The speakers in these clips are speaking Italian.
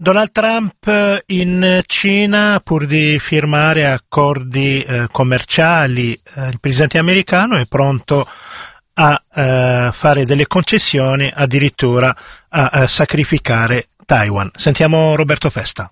Donald Trump in Cina, pur di firmare accordi commerciali, il presidente americano è pronto a fare delle concessioni, addirittura a sacrificare Taiwan. Sentiamo Roberto Festa.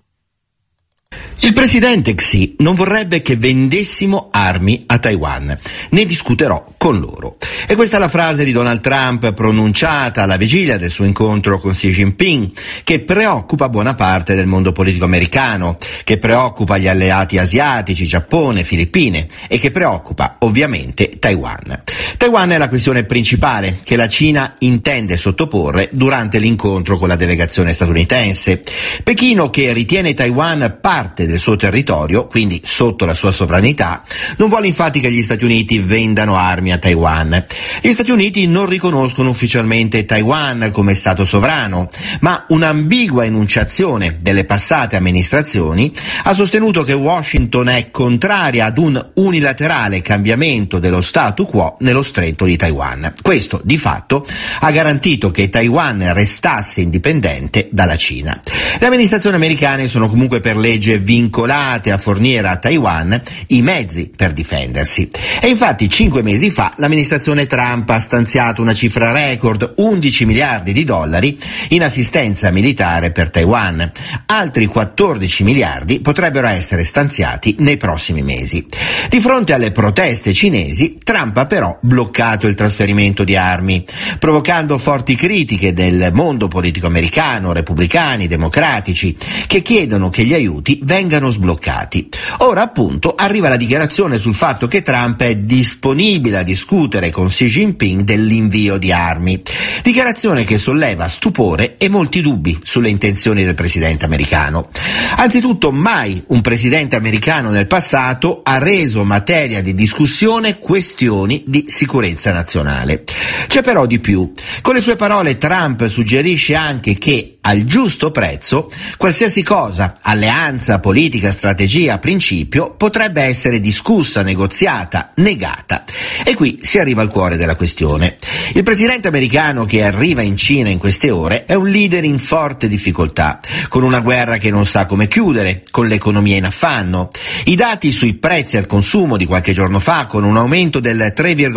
Il presidente Xi non vorrebbe che vendessimo armi a Taiwan. Ne discuterò con loro. E questa è la frase di Donald Trump pronunciata alla vigilia del suo incontro con Xi Jinping, che preoccupa buona parte del mondo politico americano, che preoccupa gli alleati asiatici, Giappone, Filippine e che preoccupa ovviamente Taiwan. Taiwan è la questione principale che la Cina intende sottoporre durante l'incontro con la delegazione statunitense. Pechino, che ritiene Taiwan parte del suo territorio, quindi sotto la sua sovranità, non vuole infatti che gli Stati Uniti vendano armi a Taiwan. Gli Stati Uniti non riconoscono ufficialmente Taiwan come Stato sovrano, ma un'ambigua enunciazione delle passate amministrazioni ha sostenuto che Washington è contraria ad un unilaterale cambiamento dello statu quo nello stretto di Taiwan. Questo, di fatto, ha garantito che Taiwan restasse indipendente dalla Cina. Le amministrazioni americane sono comunque per legge vincolate a fornire a Taiwan i mezzi per difendersi. E infatti 5 mesi fa l'amministrazione Trump ha stanziato una cifra record, $11 miliardi in assistenza militare per Taiwan. Altri 14 miliardi potrebbero essere stanziati nei prossimi mesi. Di fronte alle proteste cinesi, Trump ha però bloccato il trasferimento di armi, provocando forti critiche del mondo politico americano, repubblicani, democratici, che chiedono che gli aiuti vengano sbloccati. Ora appunto arriva la dichiarazione sul fatto che Trump è disponibile a discutere con Xi Jinping dell'invio di armi. Dichiarazione che solleva stupore e molti dubbi sulle intenzioni del presidente americano. Anzitutto, mai un presidente americano nel passato ha reso materia di discussione questioni di sicurezza nazionale. C'è però di più. Con le sue parole Trump suggerisce anche che al giusto prezzo qualsiasi cosa, alleanza, politica, strategia, principio, potrebbe essere discussa, negoziata, negata. E qui si arriva al cuore della questione. Il presidente americano che arriva in Cina in queste ore è un leader in forte difficoltà, con una guerra che non sa come chiudere, con l'economia in affanno. I dati sui prezzi al consumo di qualche giorno fa, con un aumento del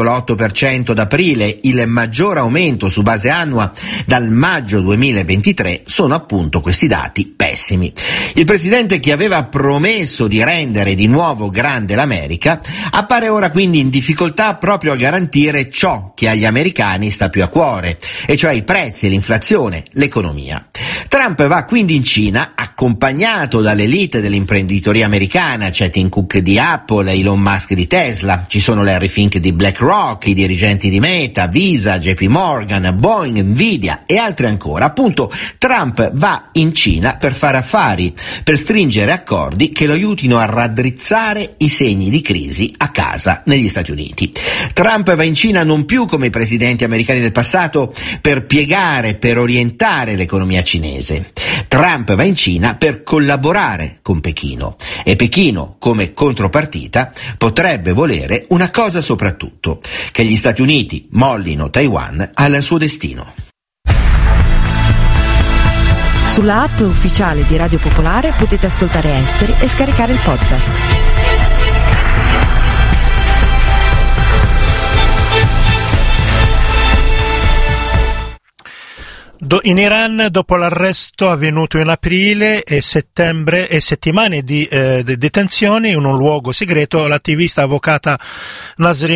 3,8% ad aprile, il maggior aumento su base annua dal maggio 2023, sono appunto questi dati pessimi. Il presidente, che aveva promesso di rendere di nuovo grande l'America, appare ora quindi in difficoltà proprio a garantire ciò che agli americani sta più a cuore, e cioè i prezzi, l'inflazione, l'economia. Trump va quindi in Cina accompagnato dall'elite dell'imprenditoria americana, c'è Tim Cook di Apple, Elon Musk di Tesla, ci sono Larry Fink di BlackRock, i dirigenti di Meta, Visa, JP Morgan, Boeing, Nvidia e altri ancora. Appunto, Trump va in Cina per fare affari, per stringere accordi che lo aiutino a raddrizzare i segni di crisi a casa negli Stati Uniti. Trump va in Cina non più come i presidenti americani del passato per piegare, per orientare l'economia cinese. Trump va in Cina per collaborare con Pechino, e Pechino, come contropartita, potrebbe volere una cosa soprattutto: che gli Stati Uniti mollino Taiwan al suo destino. Sulla app ufficiale di Radio Popolare potete ascoltare Esteri e scaricare il podcast. In Iran, dopo l'arresto avvenuto in aprile e settembre e settimane di detenzione in un luogo segreto, l'attivista avvocata Nasrin